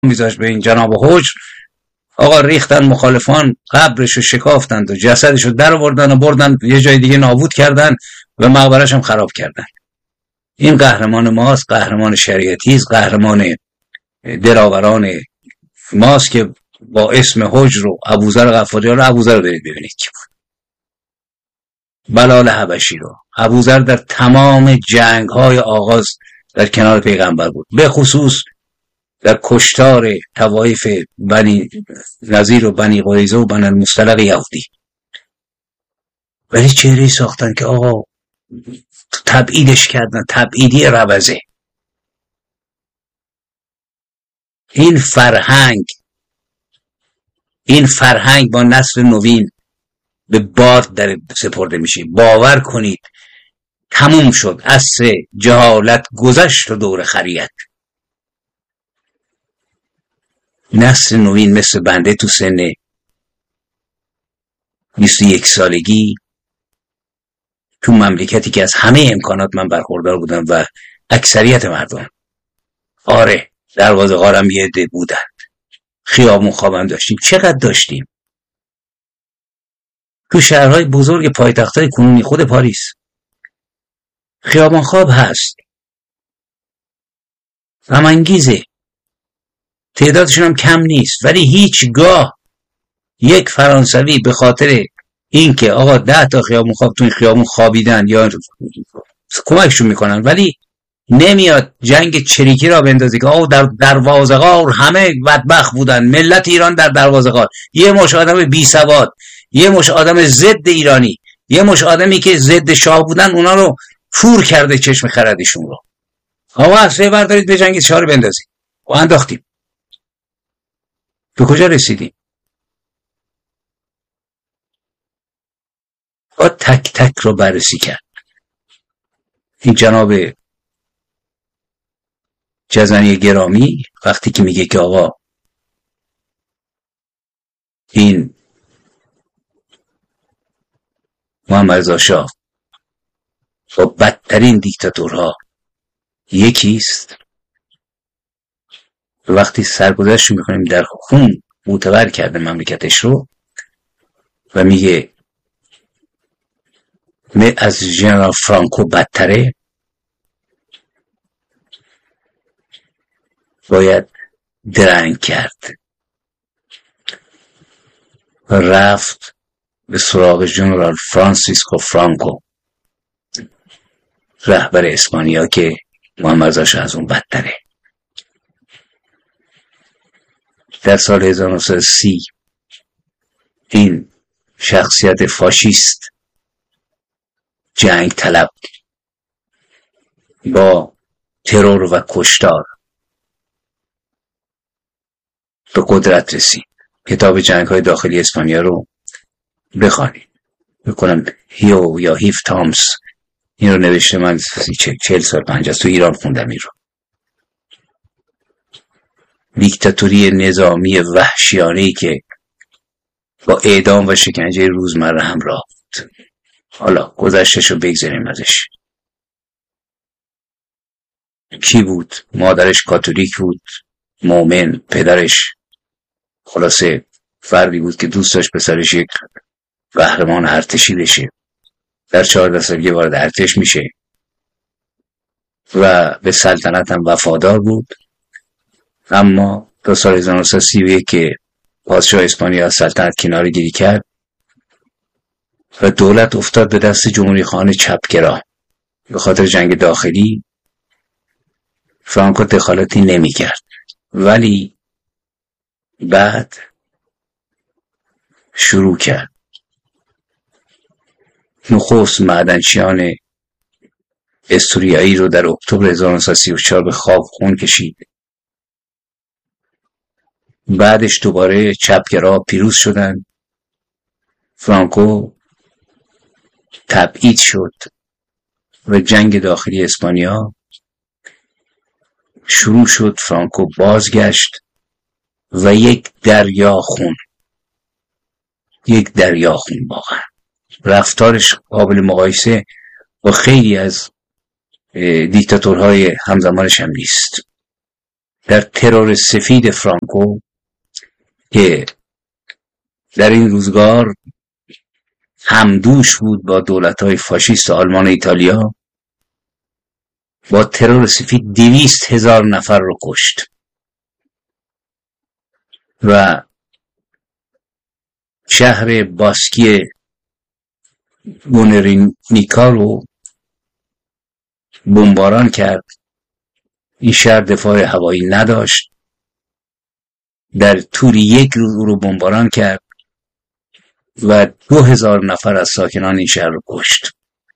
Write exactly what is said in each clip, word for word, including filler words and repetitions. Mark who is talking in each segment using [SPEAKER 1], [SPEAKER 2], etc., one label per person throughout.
[SPEAKER 1] میذاشت به این جناب حجر، آقا ریختن مخالفان، قبرشو شکافتند و جسدشو در آوردن و بردن یه جای دیگه نابود کردن و مقبرش هم خراب کردن. این قهرمان ماست، قهرمان شریعتی است، قهرمان دلاوران ماست که با اسم حجر و ابوذر غفاری رو ابوذر رو برید ببینید کی بود. بلال حبشی رو. ابوذر در تمام جنگ‌های آغاز در کنار پیغمبر بود، به خصوص در کشتار طوایف بنی نظیر و بنی قریظه و بنی المصطلق یهودی. ولی چهره ساختن که آقا تبعیدش کردن، تبعیدی ربزه. این فرهنگ این فرهنگ با نسل نوین به باد در سپرده میشه. باور کنید تموم شد عصر جهالت، گذشت و دور خریت. نسل نوین مثل بنده تو سن بیست و یک سالگی تو مملکتی که از همه امکانات من برخوردار بودم و اکثریت مردم، آره دروازه غارم یه عده بودن، خیابون خوابم داشتیم، چقدر داشتیم تو شهرهای بزرگ پایتخت‌های کنونی خود پاریس. خیابان خواب هست، غم‌انگیزه، تعدادشون هم کم نیست، ولی هیچگاه یک فرانسوی به خاطر اینکه آقا ده تا خیابون خواب تو این خیابون خوابیدن یا کمکشون میکنن، ولی نمیاد جنگ چریکی را بندازه که آقا در دروازه غار همه بدبخت بودن، ملت ایران در دروازه غار، یه مش آدم بی سواد، یه مش آدم ضد ایرانی، یه مش آدمی که ضد شاه بودن اونا رو فور کرده چشم خردشون رو. آقا اصله بردارید به جنگ شاه بندازید و انداختیم. به کجا رسیدیم؟ با تک تک رو بررسی کرد. این جناب جزنی گرامی وقتی که میگه که آقا این محمد رضا شاه با بدترین دیکتاتورها یکیست، وقتی سرگذشت میکنیم در خون معتبر کرده مملکتش رو و میگه از ژنرال فرانکو بدتره، باید درنگ کرد و رفت به سراغ ژنرال فرانسیسکو فرانکو، رهبر اسپانیا، که محمد رضا شاه از اون بدتره. در سال هزار و نهصد و سی این شخصیت فاشیست جنگ طلب با ترور و کشتار به قدرت رسید. کتاب جنگ های داخلی اسپانیا رو بخوانید. بکنم هیو یا هیف تامس این رو نوشته، من چهل سال پنجاه تو ایران خوندم این رو. دیکتاتوری نظامی وحشیانه‌ای که با اعدام و شکنجه روزمره همراه بود. حالا گذشتشو بگذاریم ازش. کی بود؟ مادرش کاتولیک بود، مؤمن، پدرش خلاصه فردی بود که دوست داشت پسرش یک قهرمان ارتشی بشه. در چهارده سالگی وارد ارتش میشه و به سلطنت هم وفادار بود. اما تا سال هزار و نهصد و سی و یک که پادشاه اسپانیا از سلطنت کناره گیری کرد و دولت افتاد به دست جمهوری خانه چپگرا، به خاطر جنگ داخلی فرانکو دخالتی نمی کرد. ولی بعد شروع کرد نخست معدنچیان استوریایی رو در اکتبر هزار و نهصد و سی و چهار به خواب خون کشید. بعدش دوباره چپگرا پیروز شدن، فرانکو تبعید شد و جنگ داخلی اسپانیا شروع شد. فرانکو بازگشت و یک دریا خون یک دریا خون واقعا رفتارش قابل مقایسه با خیلی از دیکتاتورهای همزمانش هم نیست. در ترور سفید فرانکو که در این روزگار همدوش بود با دولت‌های فاشیست آلمان و ایتالیا، با ترور سفید دویست هزار نفر رو کشت و شهر باسکی گونرینیکا رو بمباران کرد. این شهر دفاع هوایی نداشت، در طول یک روز او رو بمباران کرد و دو هزار نفر از ساکنان این شهر رو کشت.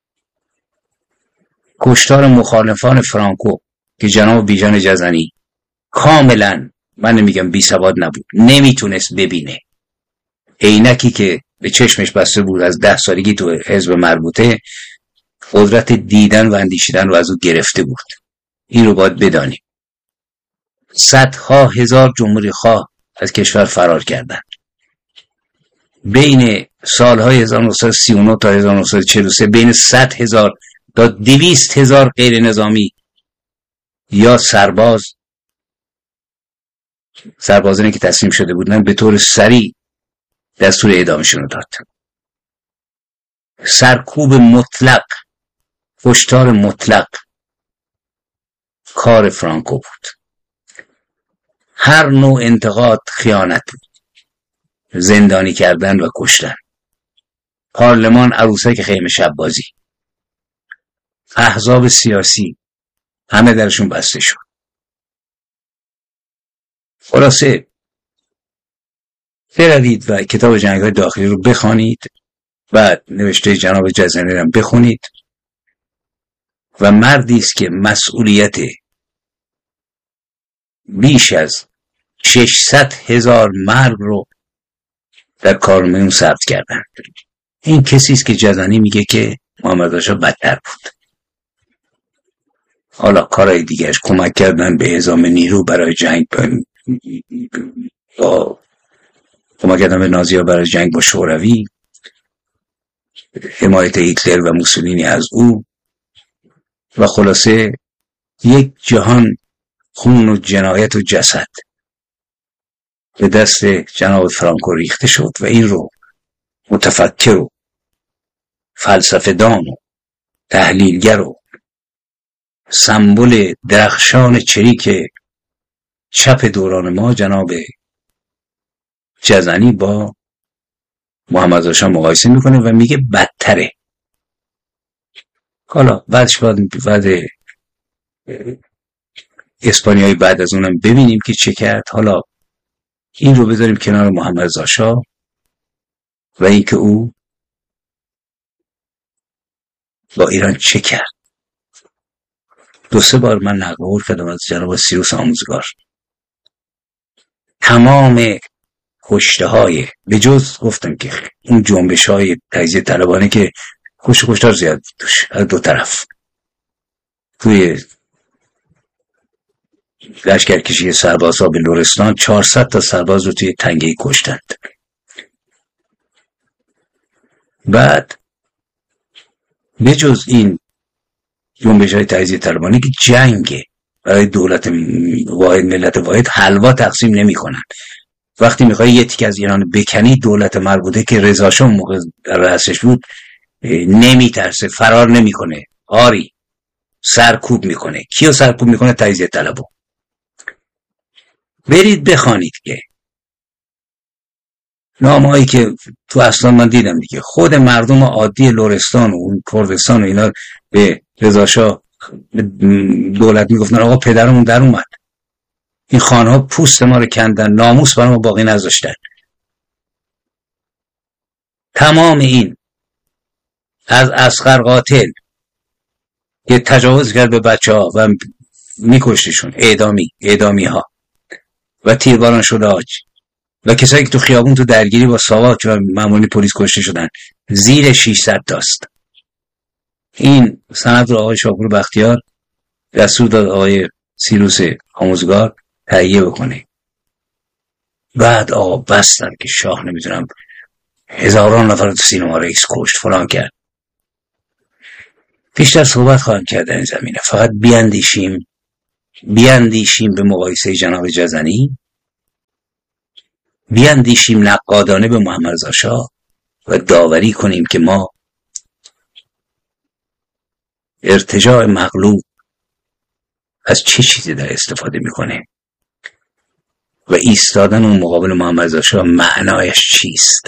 [SPEAKER 1] کشتار مخالفان فرانکو که جناب بیژن جزنی کاملا، من نمیگم بی سواد نبود، نمیتونست ببینه، عینکی که به چشمش بسته بود از ده سالگی تو حزب مربوطه قدرت دیدن و اندیشیدن رو از او گرفته بود. این رو باید بدانیم. صدها هزار جمهوری خواه از کشور فرار کردند. بین سالهای هزار و نهصد و سی و نه تا هزار و نهصد و چهل و سه بین صد هزار تا دویست هزار غیر نظامی یا سرباز سربازانی که تسلیم شده بودن به طور سریع دستور اعدامشون رو داد. سرکوب مطلق، کشتار مطلق کار فرانکو بود. هر نوع انتقاد خیانت بود. زندانی کردن و کشتن. پارلمان عروسک خیمه شب بازی. احزاب سیاسی همه درشون بسته شد. خلاصه بروید و کتاب جنگ‌های داخلی رو بخوانید، بعد نوشته جناب جزنی رو بخونید و مردی است که مسئولیت بیش از ششصد هزار مرگ رو در کارمیون ثبت کردن. این کسی است که جزنی میگه که محمد رضا بدتر بود. حالا کارهای دیگرش کمک کردن به اعزام نیرو برای جنگ با کمک کردن به نازی‌ها برای جنگ با شوروی، حمایت هیتلر و موسولینی از او و خلاصه یک جهان خون و جنایت و جسد به دست جناب فرانکو ریخته شد و این رو متفکر و فلسفه دان و تحلیلگر و سمبل درخشان چریک چپ دوران ما جناب جزنی با محمد رضا مقایسه میکنه و میگه بدتره. حالا بعدش بعد, بعد اسپانیایی بعد از اونم ببینیم که چه کرد. حالا این رو بذاریم کنار محمد رضا شاه و این که او با ایران چه کرد. دو سه بار من نقل قول کردم از جناب سیروس آموزگار. تمام کشته های به جز گفتم که اون جنبش های تجزیه طلبانه که کشت کشتار زیاد بود توش از دو طرف، توی لشکرکشی سربازها به لرستان چهارصد تا سرباز رو توی تنگه‌ای کشتند. بعد به جز این جنبش های تجزیه طلبانه که جنگ برای دولت واحد ملت واحد حلوا تقسیم نمی کنن. وقتی میخوای یه تیک از ایران بکنی، دولت مربوطه که رضا شاه موقع در رأسش بود نمیترسه، فرار نمیکنه، آری سرکوب میکنه. کیو سرکوب میکنه؟ تجزیه طلبو. برید بخوانید که نامه‌هایی که تو اصلا من دیدم دیگه، خود مردم عادی لرستان و کردستان و اینا به رضا شاه دولت میگفتن آقا پدرمون در اومد، این خانها پوست ما رو کندن، ناموس برای ما باقی نذاشتن. تمام این از اصغر قاتل که تجاوز کرد به بچه ها و میکشتشون، اعدامی اعدامی ها و تیرباران شده هاج و کسایی که تو خیابون تو درگیری با ساواک و ماموری پلیس کشته شدن زیر ششصد تاست. این سند رو آقای شاپور بختیار دستور داد آقای سیروس آموزگار تهیه بکنه. بعد آقا بستن که شاه نمیدونم هزاران نفر تو سینما رئیس کشت فلان کرد. بیشتر صحبت خواهم کرد در این زمینه، فقط بیاندیشیم بیاندیشیم به مقایسه جناب جزنی، بیاندیشیم نقادانه به محمد رضا شاه و داوری کنیم که ما ارتجاع مغلوب از چه چیزی در استفاده میکنه و ایستادن اون مقابل محمد رضا شاه معنایش چیست.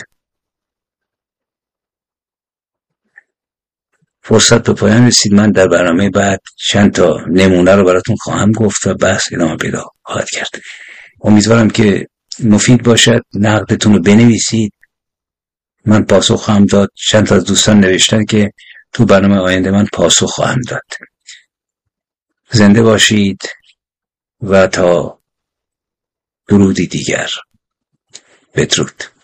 [SPEAKER 1] فرصت به پایان رسید. من در برنامه بعد چند تا نمونه رو براتون خواهم گفت و بحث ادامه پیدا خواهد کرد. امیدوارم که مفید باشد. نقدتون رو بنویسید، من پاسخ خواهم داد. چند تا از دوستان نوشتن که تو برنامه آینده من پاسخ خواهم داد. زنده باشید و تا درودی دیگر. بدرود.